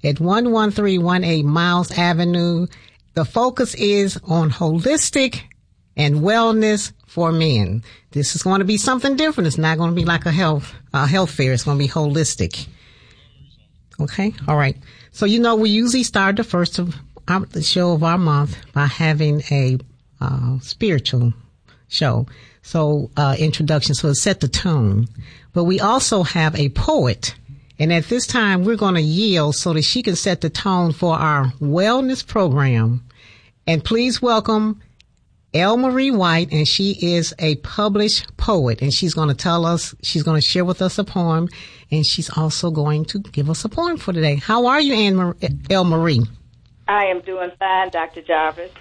at 11318 Miles Avenue. The focus is on holistic and wellness for men. This is going to be something different. It's not going to be like a health fair. It's going to be holistic. Okay. All right. So, we usually start the first of the show of our month by having a spiritual show. So, introduction. So it set the tone. But we also have a poet. And at this time, we're going to yield so that she can set the tone for our wellness program. And please welcome Elle Marie White, and she is a published poet, and she's going to share with us a poem, and she's also going to give us a poem for today. How are you, Elle Marie? I am doing fine, Dr. Jarvis.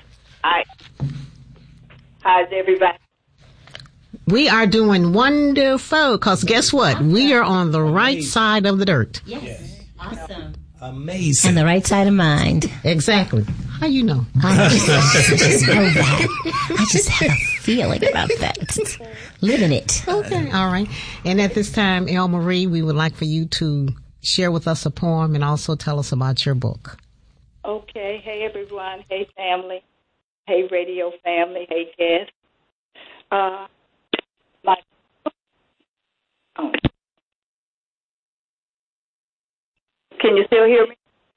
How's everybody? We are doing wonderful, because guess what? Awesome. We are on the right side of the dirt. Yes. Awesome. Amazing. On the right side of mind. Exactly. How you know? I just know that. I just have a feeling about that. Living it. Okay. All right. And at this time, Elle Marie, we would like for you to share with us a poem and also tell us about your book. Okay. Hey, everyone. Hey, family. Hey, radio family. Hey, guests. Can you still hear me?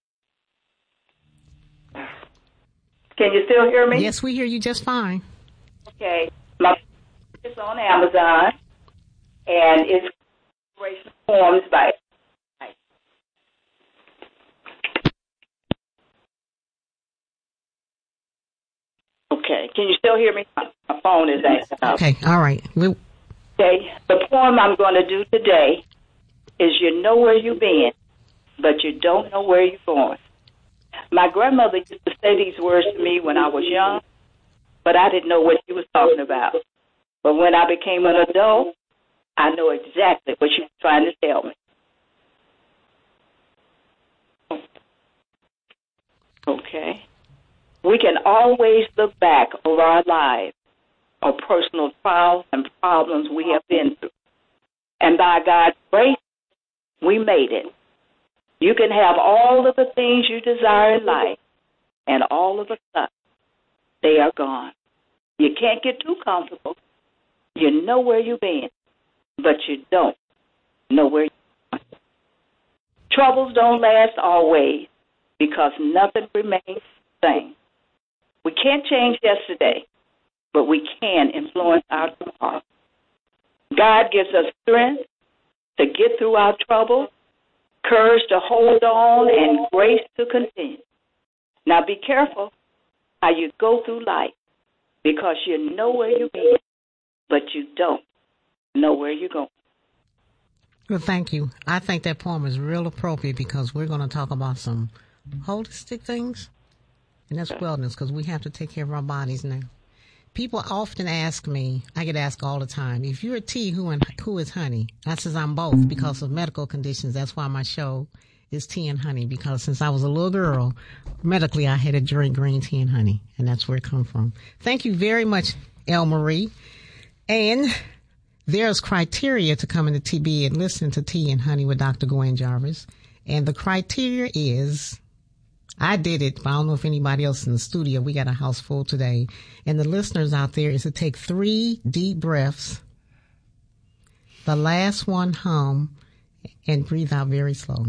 Can you still hear me? Yes, we hear you just fine. Okay. My book is on Amazon, and it's inspirational poems by. Okay. Can you still hear me? My phone is acting up. Okay. All right. Okay. The poem I'm going to do today is "You Know Where You've Been, but you don't know where you're going." My grandmother used to say these words to me when I was young, but I didn't know what she was talking about. But when I became an adult, I know exactly what she was trying to tell me. Okay. We can always look back over our lives or personal trials and problems we have been through. And by God's grace, we made it. You can have all of the things you desire in life, and all of a sudden, they are gone. You can't get too comfortable. You know where you've been, but you don't know where you're going. Troubles don't last always because nothing remains the same. We can't change yesterday, but we can influence our tomorrow. God gives us strength to get through our troubles, courage to hold on, and grace to continue. Now be careful how you go through life, because you know where you've been, but you don't know where you're going. Well, thank you. I think that poem is real appropriate because we're going to talk about some holistic things, and that's wellness, because we have to take care of our bodies now. People often ask me, I get asked all the time, if you're a tea, who is honey? I says I'm both because of medical conditions. That's why my show is Tea and Honey, because since I was a little girl, medically I had to drink green tea and honey, and that's where it comes from. Thank you very much, Elle Marie. And there's criteria to come into TB and listen to Tea and Honey with Dr. Gwen Jarvis. And the criteria is, I did it, but I don't know if anybody else in the studio. We got a house full today. And the listeners out there is to take 3 deep breaths, the last one hum, and breathe out very slow.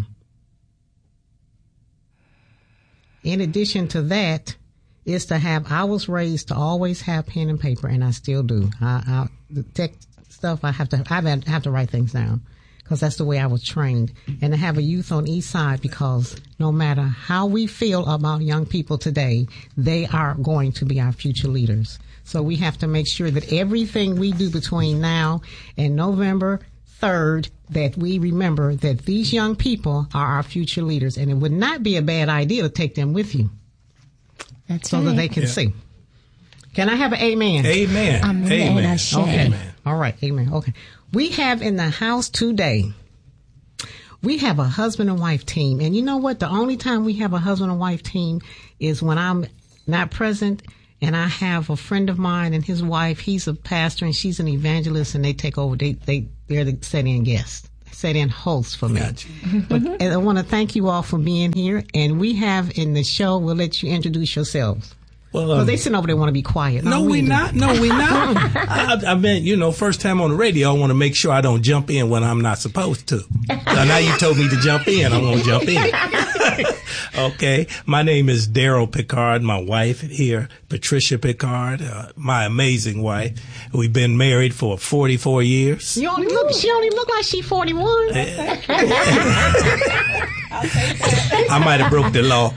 In addition to that, is to have, I was raised to always have pen and paper, and I still do. The tech stuff, I have to write things down, because that's the way I was trained. And to have a youth on each side, because no matter how we feel about young people today, they are going to be our future leaders. So we have to make sure that everything we do between now and November 3rd, that we remember that these young people are our future leaders. And it would not be a bad idea to take them with you. That's so right. That they can see. Can I have an amen? Amen. Amen. Amen. Okay. Amen. All right. Amen. Okay. We have in the house today, we have a husband and wife team. And you know what? The only time we have a husband and wife team is when I'm not present, and I have a friend of mine and his wife. He's a pastor and she's an evangelist, and they take over. They're the set-in guests. Set in host for me. Gotcha. But I want to thank you all for being here. And we have in the show, we'll let you introduce yourselves. Well, they sitting over there want to be quiet. No, we're not. I mean, first time on the radio, I want to make sure I don't jump in when I'm not supposed to. So now you told me to jump in, I'm going to jump in. Okay. My name is Daryl Picard. My wife here, Patricia Picard, my amazing wife. We've been married for 44 years. She only look like she's 41. I might have broke the law.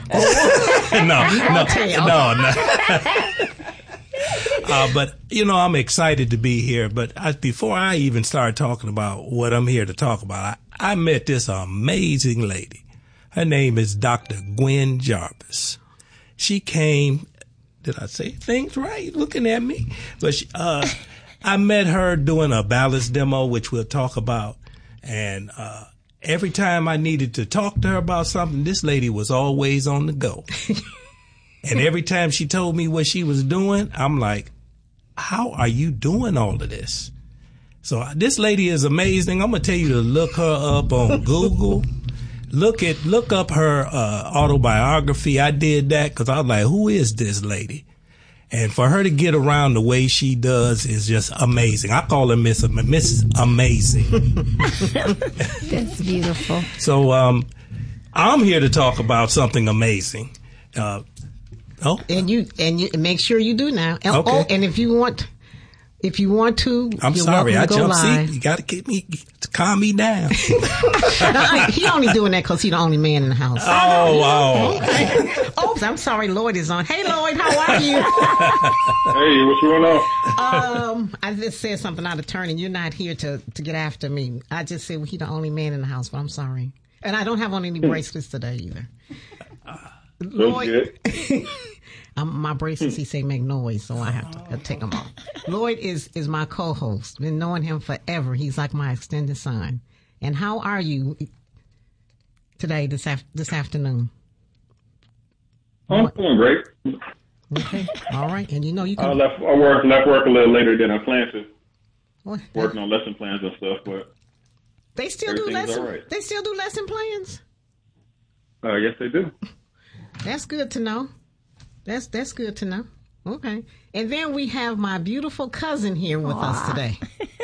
No. But, I'm excited to be here. But before I even start talking about what I'm here to talk about, I met this amazing lady. Her name is Dr. Gwen Jarvis. She came, did I say things right? Looking at me. But I met her doing a balance demo, which we'll talk about. And every time I needed to talk to her about something, this lady was always on the go. And every time she told me what she was doing, I'm like, how are you doing all of this? So this lady is amazing. I'm going to tell you to look her up on Google. Look up her autobiography. I did that because I was like, who is this lady? And for her to get around the way she does is just amazing. I call her Miss Amazing. That's beautiful. So I'm here to talk about something amazing. And you make sure you do now. Okay. Oh, and if you want to, I'm sorry, I jumped. See, you got to get me to calm me down. He only doing that because he's the only man in the house. Oh. Oops, I'm sorry. Lloyd is on. Hey, Lloyd, how are you? Hey, what's going on? I just said something out of turn, and you're not here to get after me. I just said he's the only man in the house, but I'm sorry, and I don't have on any bracelets today either. Lloyd, my bracelets, he say make noise, so I have to take them off. Lloyd is my co-host. Been knowing him forever. He's like my extended son. And how are you today, this afternoon? I'm doing great. Okay, all right. And you can. I left work a little later than I planned to. What? Working on lesson plans and stuff, but they still do lesson. Right. They still do lesson plans. Yes, they do. That's good to know. That's good to know. Okay. And then we have my beautiful cousin here with us today.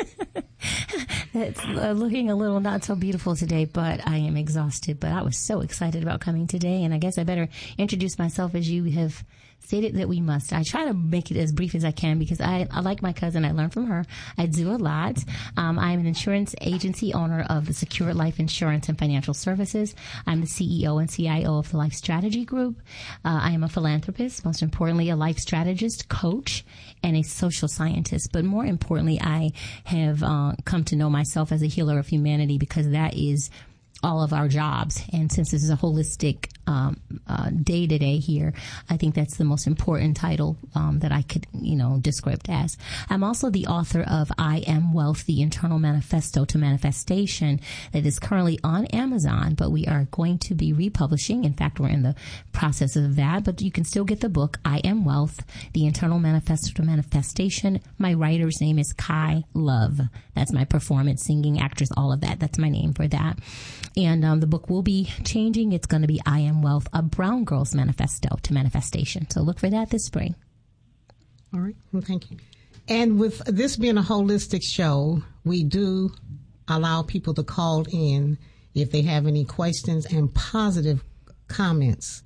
It's looking a little not so beautiful today, but I am exhausted. But I was so excited about coming today, and I guess I better introduce myself as you have stated that we must. I try to make it as brief as I can because I like my cousin. I learned from her. I do a lot. I'm an insurance agency owner of the Secure Life Insurance and Financial Services. I'm the CEO and CIO of the Life Strategy Group. I am a philanthropist, most importantly, a life strategist, coach, and a social scientist. But more importantly, I have come to know myself as a healer of humanity because that is all of our jobs. And since this is a holistic day today here, I think that's the most important title that I could, describe as. I'm also the author of I Am Wealth, the Internal Manifesto to Manifestation, that is currently on Amazon, but we are going to be republishing. In fact, we're in the process of that, but you can still get the book, I Am Wealth, the Internal Manifesto to Manifestation. My writer's name is Kai Love. That's my performance, singing, actress, all of that. That's my name for that. And the book will be changing. It's going to be I Am Wealth, a brown girl's manifesto to manifestation. So look for that this spring. All right. Well, thank you. And with this being a holistic show, we do allow people to call in if they have any questions and positive comments.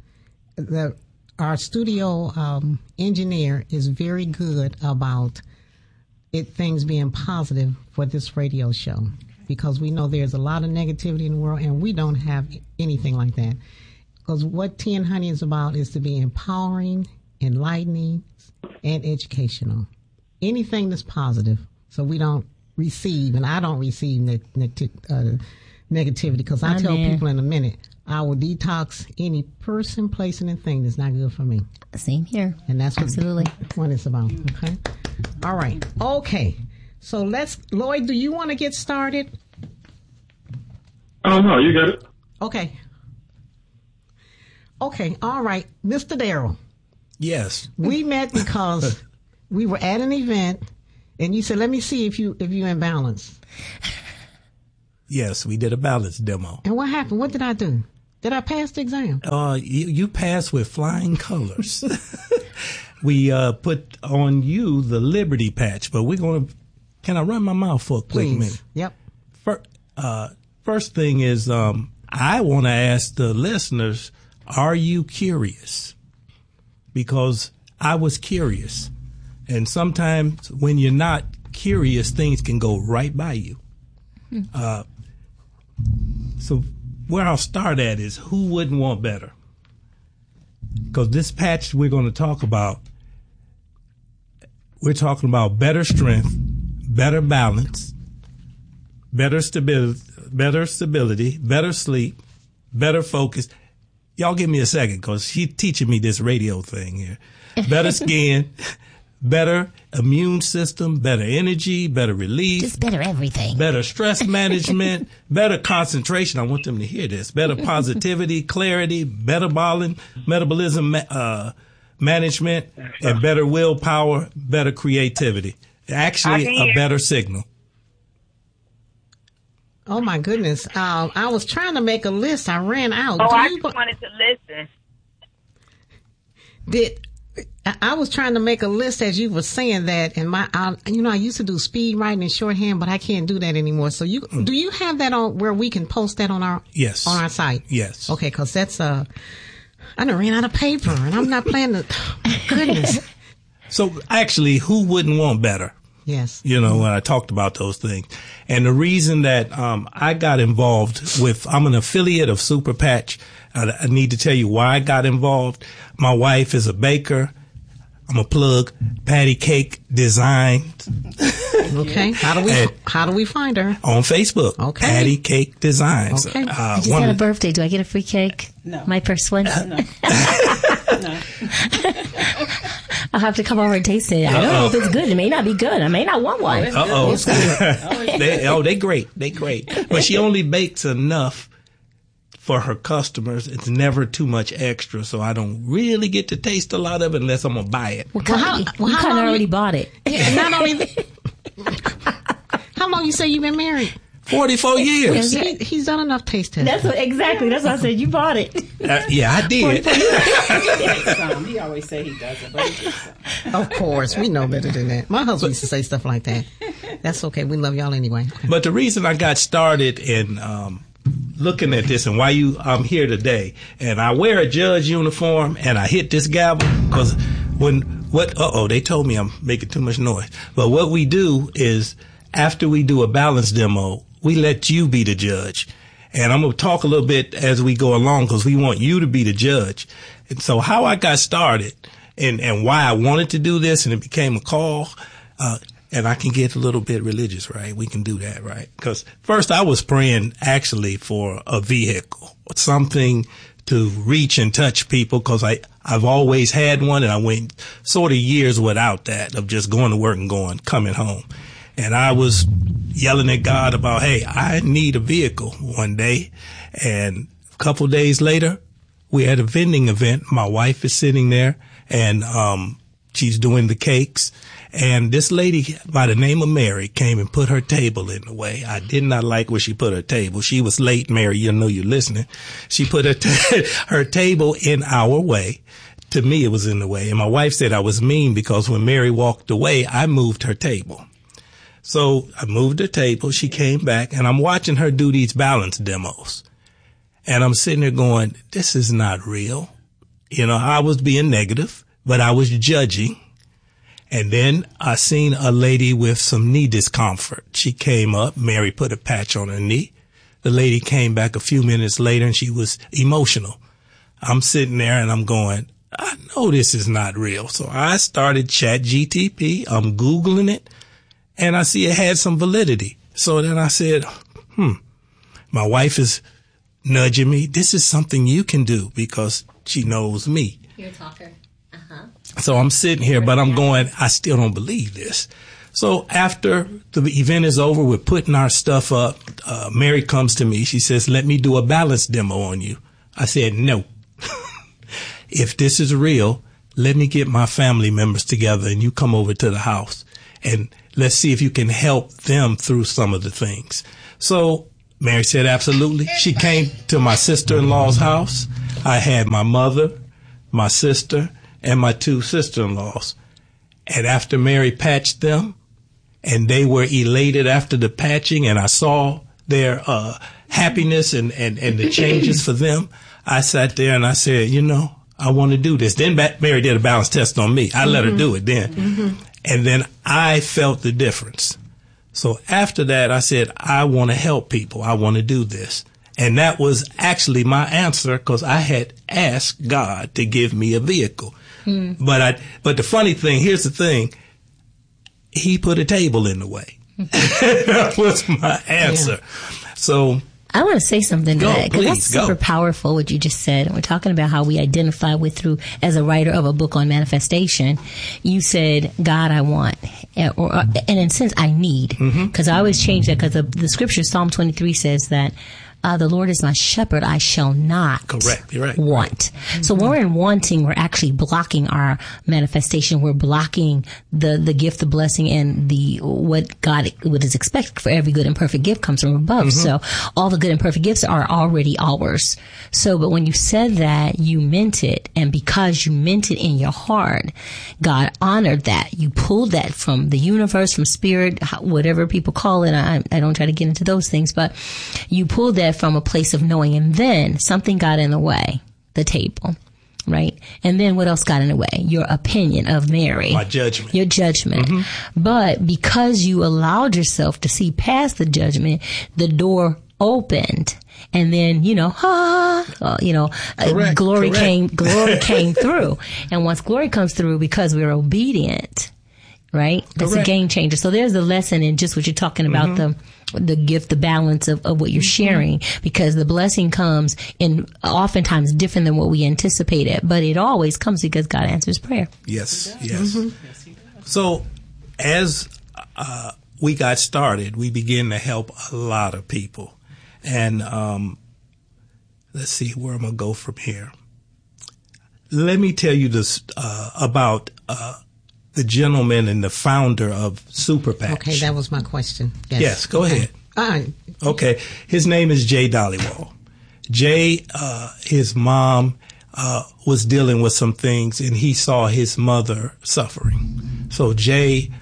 Our studio engineer is very good about things being positive for this radio show, because we know there's a lot of negativity in the world, and we don't have anything like that. Because what Tea and Honey is about is to be empowering, enlightening, and educational. Anything that's positive, so we don't receive, and I don't receive negativity, because I tell people in a minute, I will detox any person, place, and thing that's not good for me. Same here. And that's absolutely what it's about. Okay. All right. Okay. So Lloyd, do you want to get started? Oh, no, you got it. Okay. Okay. All right. Mr. Daryl. Yes. We met because we were at an event, and you said, let me see if you in balance. Yes, we did a balance demo. And what happened? What did I do? Did I pass the exam? You passed with flying colors. We put on you the Liberty patch, but we're going to, can I run my mouth for a quick minute? Yep. First thing is, I want to ask the listeners, are you curious? Because I was curious. And sometimes when you're not curious, things can go right by you. So where I'll start at is, who wouldn't want better? Because this patch we're going to talk about, we're talking about better strength, better balance, better stability, better sleep, better focus. Y'all give me a second, because she's teaching me this radio thing here. Better skin, better immune system, better energy, better relief. Just better everything. Better stress management, better concentration. I want them to hear this. Better positivity, clarity, metabolism management, and better willpower, better creativity. Actually, a better signal. Oh, my goodness. I was trying to make a list. I ran out. I just wanted to listen. I was trying to make a list as you were saying that, and I used to do speed writing and shorthand, but I can't do that anymore. So do you have that on where we can post that on our on our site? Yes. Okay, because that's I done ran out of paper, and I'm not planning to. Oh, goodness. So actually, who wouldn't want better? Yes. When I talked about those things. And the reason that I got involved with, I'm an affiliate of Super Patch. I need to tell you why I got involved. My wife is a baker. I'm a plug. Patty Cake Design. Okay. How do we find her? On Facebook. Okay. Patty Cake Designs. Okay. I just had a birthday. Do I get a free cake? No. My first one? No. I'll have to come over and taste it. I don't know if it's good. It may not be good. I may not want one. They great. They great. But she only bakes enough for her customers. It's never too much extra, so I don't really get to taste a lot of it unless I'm going to buy it. You kind of already bought it. Yeah, not only how long you say you've been married? 44 years. He's done enough taste tests. That's why I said you bought it. Yeah, I did. He always say he doesn't, but he gets some. Of course, we know better than that. My husband used to say stuff like that. That's okay. We love y'all anyway. But the reason I got started in looking at this and why I'm here today, and I wear a judge uniform and I hit this gavel because they told me I'm making too much noise. But what we do is, after we do a balance demo, we let you be the judge. And I'm going to talk a little bit as we go along because we want you to be the judge. And so how I got started and why I wanted to do this, and it became a call, and I can get a little bit religious, right? We can do that, right? Because first I was praying actually for a vehicle, something to reach and touch people, because I've always had one, and I went sort of years without that, of just going to work and coming home. And I was yelling at God about, hey, I need a vehicle one day. And a couple of days later, we had a vending event. My wife is sitting there, and she's doing the cakes. And this lady by the name of Mary came and put her table in the way. I did not like where she put her table. She was late, Mary. You know you're listening. She put her table in our way. To me, it was in the way. And my wife said I was mean because when Mary walked away, I moved her table. So I moved her table. She came back, and I'm watching her do these balance demos. And I'm sitting there going, this is not real. I was being negative, but I was judging. And then I seen a lady with some knee discomfort. She came up. Mary put a patch on her knee. The lady came back a few minutes later, and she was emotional. I'm sitting there, and I'm going, I know this is not real. So I started ChatGTP. I'm Googling it. And I see it had some validity. So then I said, my wife is nudging me. This is something you can do because she knows me. You're a talker. Uh-huh. So I'm sitting here, but I'm going, I still don't believe this. So after the event is over, we're putting our stuff up. Mary comes to me. She says, let me do a balance demo on you. I said, no. If this is real, let me get my family members together and you come over to the house and let's see if you can help them through some of the things. So Mary said, absolutely. She came to my sister-in-law's house. I had my mother, my sister, and my 2 sister-in-laws. And after Mary patched them, and they were elated after the patching, and I saw their happiness and the changes for them, I sat there and I said, I want to do this. Then Mary did a balance test on me. I let her do it then. And then I felt the difference. So after that, I said, I want to help people. I want to do this. And that was actually my answer, because I had asked God to give me a vehicle. But the funny thing, here's the thing. He put a table in the way. That was my answer. Yeah. So I want to say something to that, because that's super go. powerful what you just said. And we're talking about how we identify with through, as a writer of a book on manifestation. You said, God, I want, and in a sense, I need, because I always change that, because the scripture, Psalm 23 says that the Lord is my shepherd, I shall not Correct. You're right. want. So when we're in wanting, we're actually blocking our manifestation. We're blocking the gift, the blessing, and what is expected for every good and perfect gift comes from above. So all the good and perfect gifts are already ours. So, but when you said that, you meant it. And because you meant it in your heart, God honored that. You pulled that from the universe, from spirit, whatever people call it. I don't try to get into those things, but you pulled that from a place of knowing, and then something got in the way, the table, right? And then what else got in the way? Your opinion of Mary. My judgment. Your judgment. But because you allowed yourself to see past the judgment, the door opened. And then, glory came through. And once glory comes through, because we're obedient, right? That's a game changer. So there's a lesson in just what you're talking about, the gift, the balance of what you're sharing, because the blessing comes in oftentimes different than what we anticipated, but it always comes because God answers prayer. Yes. So as we got started, we began to help a lot of people. And let's see, where I'm going to go from here. Let me tell you this about the gentleman and the founder of Super Patch. Okay, that was my question. Yes, go ahead. All right. Okay, his name is Jay Dollywall. Jay, his mom was dealing with some things, and he saw his mother suffering. So Jay,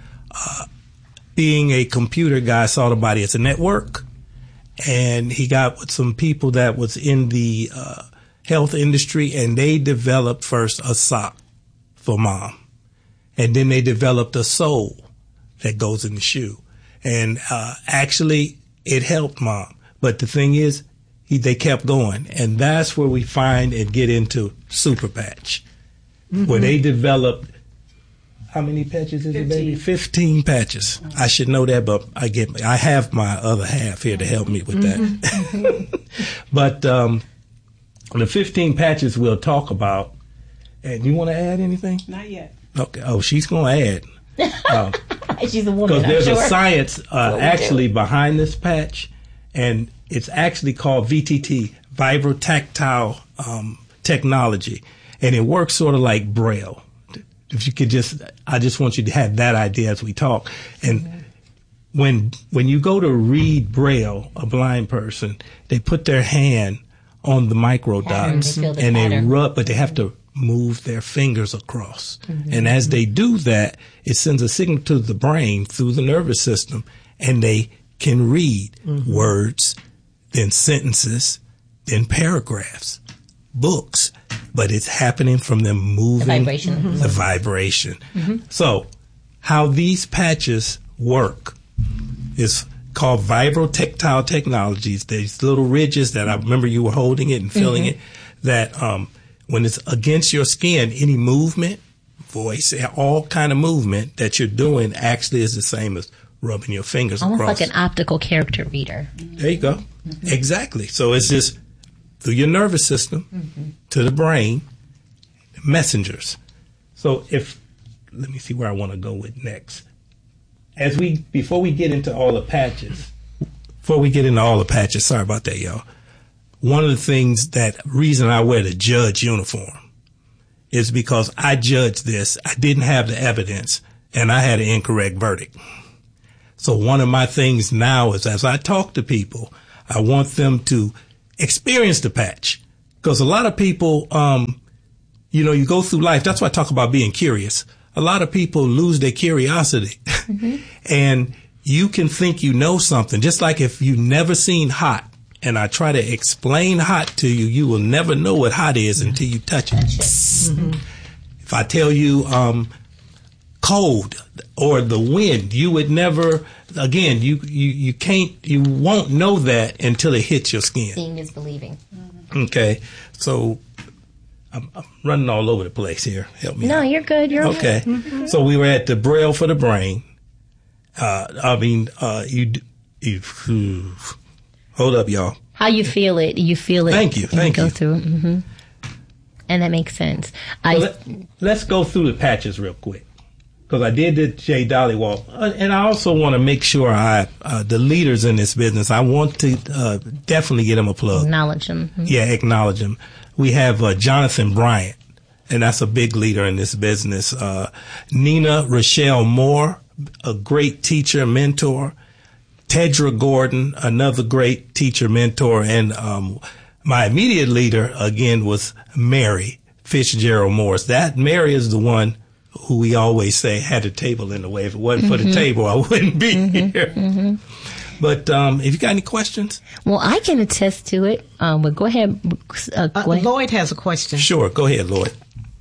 being a computer guy, saw the body as a network, and he got with some people that was in the health industry, and they developed first a sock for mom. And then they developed a sole that goes in the shoe. And actually, it helped mom. But the thing is, they kept going. And that's where we find and get into Super Patch, where they developed, how many patches is it, baby? 15 patches. I should know that, but I have my other half here to help me with that. But the 15 patches we'll talk about. And you want to add anything? Not yet. Okay. Oh, she's going to add. She's a woman. Because there's a science actually behind this patch, and it's actually called VTT, Vibrotactile Technology, and it works sort of like Braille. If you could I just want you to have that idea as we talk. And when you go to read Braille, a blind person, they put their hand on the micro dots and they rub, but they have to move their fingers across. And as they do that, it sends a signal to the brain through the nervous system, and they can read words, then sentences, then paragraphs, books, but it's happening from them moving the vibration. So how these patches work is called Vibrotactile Technologies. These little ridges that I remember you were holding it and feeling it, that when it's against your skin, any movement, voice, all kind of movement that you're doing actually is the same as rubbing your fingers across. Almost like an optical character reader. There you go. Exactly. So it's just through your nervous system to the brain, messengers. So let me see where I want to go with next. Before we get into all the patches, sorry about that, y'all. One of the reason I wear the judge uniform is because I judged this. I didn't have the evidence, and I had an incorrect verdict. So one of my things now is, as I talk to people, I want them to experience the patch. Because a lot of people, you go through life. That's why I talk about being curious. A lot of people lose their curiosity. And you can think you know something. Just like if you've never seen hot and I try to explain hot to you, you will never know what hot is until you touch it. If I tell you cold or the wind, you would never, again, you won't know that until it hits your skin. Seeing is believing. Okay. So I'm running all over the place here. Help me out. No, you're good. You're okay. So we were at the Braille for the Brain. You hold up, y'all. How you feel it. You feel it. Thank you. Thank you. Go through it. And that makes sense. Let's go through the patches real quick. Because I did the Jay Dollywall. And I also want to make sure the leaders in this business, I want to definitely get them a plug. Acknowledge them. Yeah, acknowledge them. We have Jonathan Bryant, and that's a big leader in this business. Nina Rochelle Moore, a great teacher, mentor. Tedra Gordon, another great teacher, mentor. And my immediate leader, again, was Mary Fitzgerald Morris. That Mary is the one who we always say had a table in the way. If it wasn't for the table, I wouldn't be here. But if you got any questions? Well, I can attest to it. But go ahead. Lloyd has a question. Sure. Go ahead, Lloyd.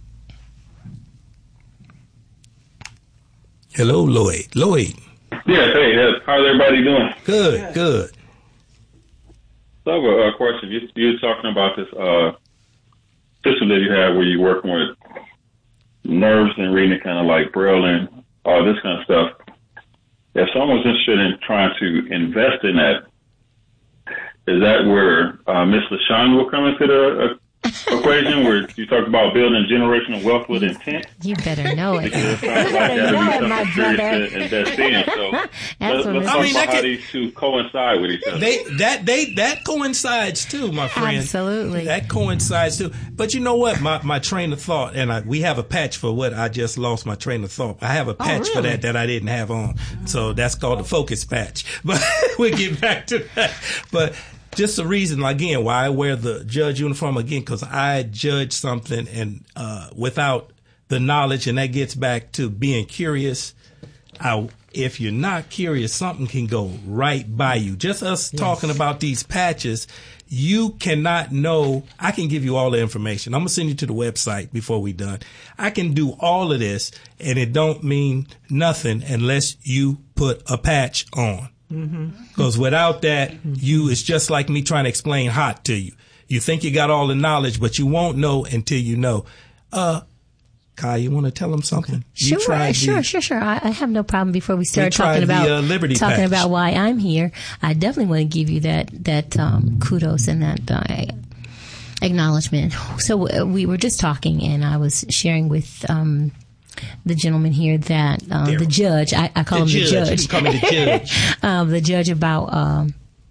Hello, Lloyd. Lloyd. Yes, hey, how's everybody doing? Good, good. So I have a question. You're talking about this system that you have where you're working with nerves and reading kind of like Braille and all this kind of stuff. If someone's interested in trying to invest in that, is that where Miss LaShawn will come into the equation, where you talk about building generational wealth with intent? You better know it. Because it sounds like that would be something serious to invest in. So let's talk about how these two coincide with each other. That coincides too, my friend. Absolutely. That coincides too. But you know what? My train of thought, and we have a patch for what I just lost my train of thought. I have a patch for that I didn't have on. So that's called the focus patch. But we'll get back to that. But just the reason, again, why I wear the judge uniform, again, because I judge something and without the knowledge, and that gets back to being curious. If you're not curious, something can go right by you. Just us talking about these patches, you cannot know. I can give you all the information. I'm going to send you to the website before we're done. I can do all of this, and it don't mean nothing unless you put a patch on. Because without that, it's just like me trying to explain hot to you. You think you got all the knowledge, but you won't know until you know. Kai, you want to tell them something? Sure. I have no problem. Before we start talking about why I'm here, I definitely want to give you that kudos and that acknowledgement. So we were just talking, and I was sharing with the gentleman here that the judge, I call him the judge. You call me the judge. The judge about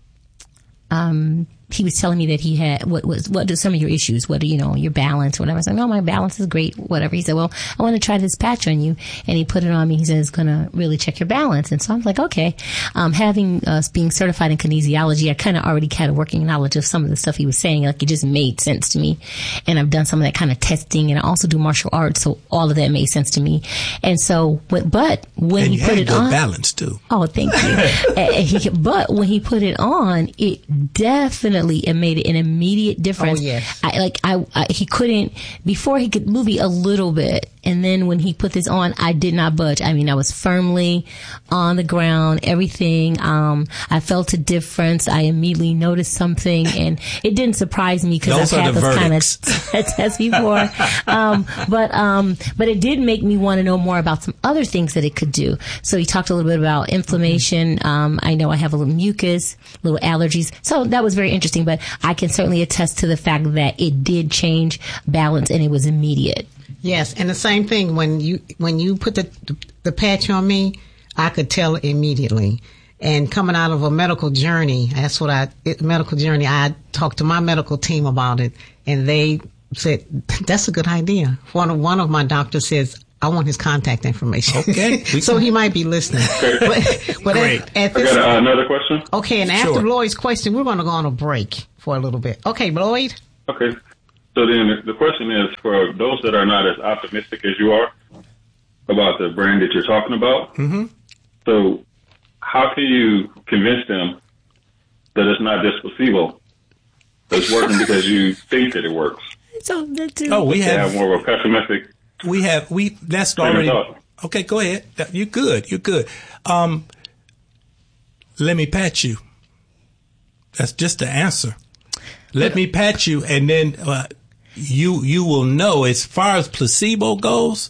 he was telling me that he had what are some of your issues? What are your balance, whatever. I was like, no, my balance is great, whatever. He said, well, I want to try this patch on you, and he put it on me. He said it's going to really check your balance, and so I'm like, okay. Having being certified in kinesiology, I kind of already had a working knowledge of some of the stuff he was saying. Like, it just made sense to me, and I've done some of that kind of testing, and I also do martial arts, so all of that made sense to me. And so, but when he put it on, balance too. Oh, thank you. But when he put it on, it definitely it made an immediate difference. Oh, yes. He couldn't, before he could move a little bit. And then when he put this on, I did not budge. I mean, I was firmly on the ground, everything. I felt a difference. I immediately noticed something, and it didn't surprise me because I've had those kind of tests before. But it did make me want to know more about some other things that it could do. So he talked a little bit about inflammation. I know I have a little mucus, little allergies. So that was very interesting, but I can certainly attest to the fact that it did change balance, and it was immediate. Yes, and the same thing when you put the patch on me, I could tell immediately. And coming out of a medical journey, I talked to my medical team about it, and they said that's a good idea. One of my doctors says, I want his contact information. Okay. So he might be listening. But Great. At I this, got another question. okay, and after Lloyd's question, we're going to go on a break for a little bit. Okay, Lloyd? Okay. So then the question is, for those that are not as optimistic as you are about the brand that you're talking about, so how can you convince them that it's not just placebo that's working because you think that it works? So that's it. Oh, we They have have, more of a pessimistic that's train of already, thought. okay, go ahead. You're good. Let me pat you. That's just the answer. Let me pat you, and then you will know. As far as placebo goes,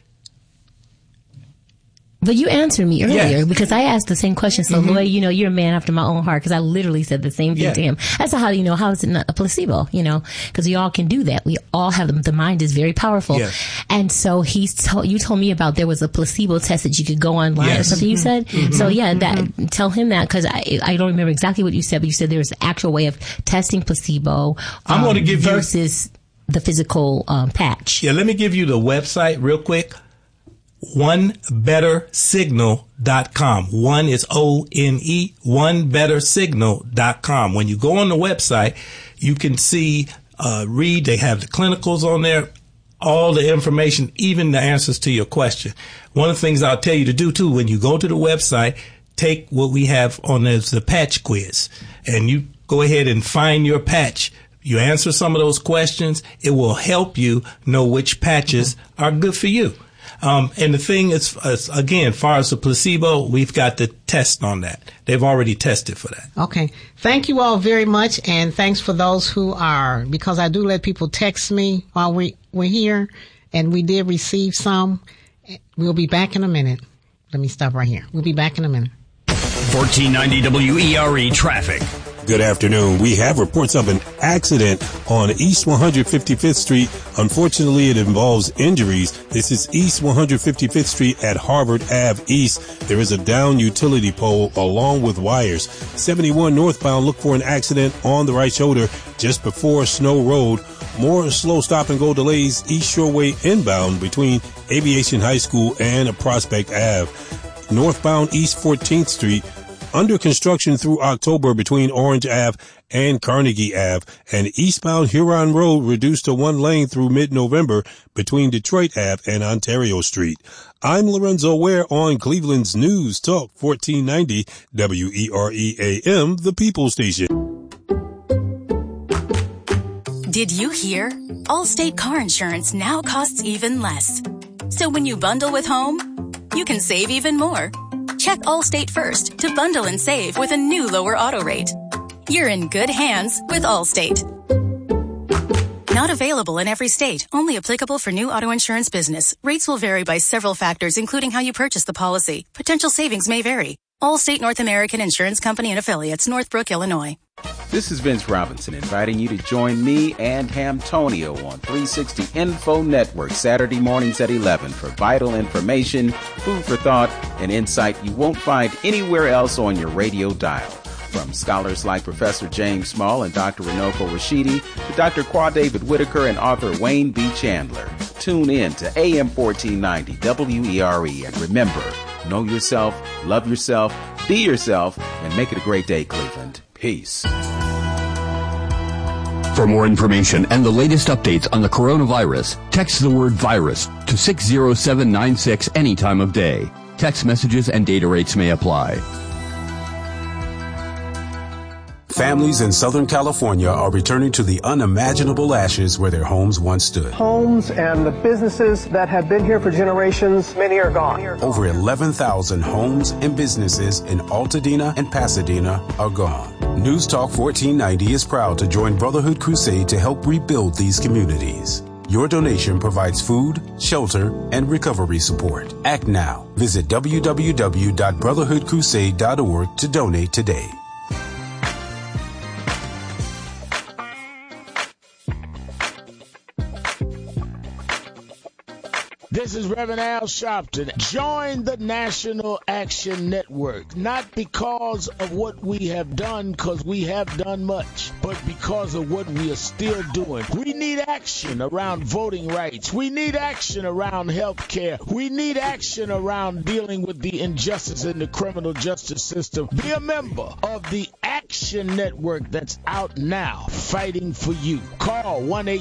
But you answered me earlier Yeah. because I asked the same question. So, Lloyd, you know, you're a man after my own heart because I literally said the same thing Yeah. to him. I said, how do you know? How is it not a placebo? You know, because we all can do that. We all have them. The mind is very powerful. Yes. And so you told me about there was a placebo test that you could go online or Yes. something you said. So yeah, tell him that because I don't remember exactly what you said, but you said there's an actual way of testing placebo. I'm gonna give you- versus the physical patch. yeah, let me give you the website real quick. OneBetterSignal.com. One is ONE, OneBetterSignal.com. When you go on the website, you can see, read, they have the clinicals on there, all the information, even the answers to your question. One of the things I'll tell you to do too, when you go to the website, take what we have on as the patch quiz, and you go ahead and find your patch. You answer some of those questions. It will help you know which patches are good for you. And the thing is, again, as far as the placebo, we've got the test on that. They've already tested for that. Okay. Thank you all very much, and thanks for those who are, because I do let people text me while we're here, and we did receive some. We'll be back in a minute. Let me stop right here. We'll be back in a minute. 1490 WERE traffic. Good afternoon. We have reports of an accident on East 155th Street. Unfortunately, it involves injuries. This is East 155th Street at Harvard Ave East. There is a downed utility pole along with wires. 71 northbound, look for an accident on the right shoulder just before Snow Road. More slow stop and go delays East Shoreway inbound between Aviation High School and Prospect Ave. Northbound East 14th Street, under construction through October between Orange Ave and Carnegie Ave, and eastbound Huron Road reduced to one lane through mid-November between Detroit Ave and Ontario Street. I'm Lorenzo Ware on Cleveland's News Talk 1490 WERE AM, the People Station. Did you hear? Allstate car insurance now costs even less. So when you bundle with home, you can save even more. Check Allstate first to bundle and save with a new lower auto rate. You're in good hands with Allstate. Not available in every state. Only applicable for new auto insurance business. Rates will vary by several factors, including how you purchase the policy. Potential savings may vary. Allstate North American Insurance Company and Affiliates, Northbrook, Illinois. This is Vince Robinson inviting you to join me and Hamtonio on 360 Info Network Saturday mornings at 11 for vital information, food for thought, and insight you won't find anywhere else on your radio dial. From scholars like Professor James Small and Dr. Runoko Rashidi to Dr. Qua David Whitaker and author Wayne B. Chandler. Tune in to AM 1490 WERE and remember, know yourself, love yourself, be yourself, and make it a great day, Cleveland. Peace. For more information and the latest updates on the coronavirus, text the word virus to 60796 any time of day. Text messages and data rates may apply. Families in Southern California are returning to the unimaginable ashes where their homes once stood. Homes and the businesses that have been here for generations, many are gone. Over 11,000 homes and businesses in Altadena and Pasadena are gone. News Talk 1490 is proud to join Brotherhood Crusade to help rebuild these communities. Your donation provides food, shelter, and recovery support. Act now. Visit www.brotherhoodcrusade.org to donate today. This is Reverend Al Sharpton. Join the National Action Network, not because of what we have done, because we have done much, but because of what we are still doing. We need action around voting rights. We need action around health care. We need action around dealing with the injustice in the criminal justice system. Be a member of the Action Network that's out now, fighting for you. Call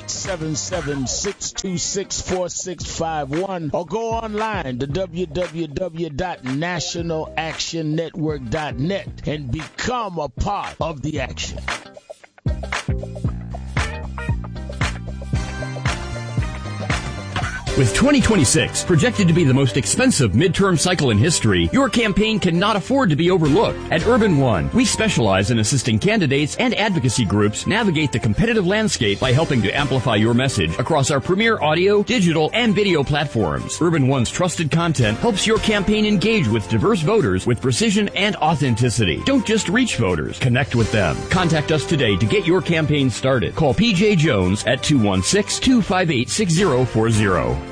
1-877-626-4651 or go online to www.nationalactionnetwork.net and become a part of the action. With 2026 projected to be the most expensive midterm cycle in history, your campaign cannot afford to be overlooked. At Urban One, we specialize in assisting candidates and advocacy groups navigate the competitive landscape by helping to amplify your message across our premier audio, digital, and video platforms. Urban One's trusted content helps your campaign engage with diverse voters with precision and authenticity. Don't just reach voters, connect with them. Contact us today to get your campaign started. Call PJ Jones at 216-258-6040.